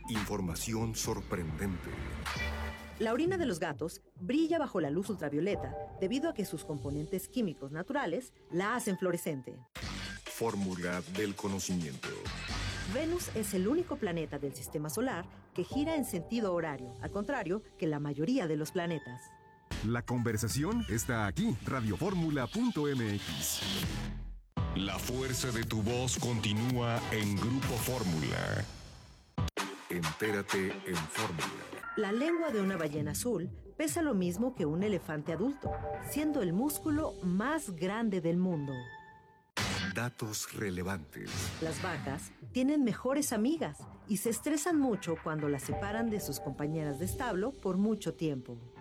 Información sorprendente. La orina de los gatos brilla bajo la luz ultravioleta debido a que sus componentes químicos naturales la hacen fluorescente. Fórmula del conocimiento. Venus es el único planeta del sistema solar que gira en sentido horario, al contrario que la mayoría de los planetas. La conversación está aquí, radioformula.mx. La fuerza de tu voz continúa en Grupo Fórmula. Entérate en Fórmula. La lengua de una ballena azul pesa lo mismo que un elefante adulto, siendo el músculo más grande del mundo. Datos relevantes. Las vacas tienen mejores amigas y se estresan mucho cuando las separan de sus compañeras de establo por mucho tiempo.